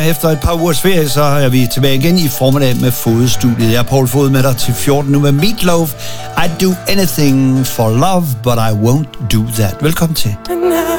Efter et par ugers ferie, så er vi tilbage igen i formiddag med Fodstudiet. Jeg er Poul Fod med dig til 14 nu med Meatloaf. I'd do anything for love, but I won't do that. Velkommen til.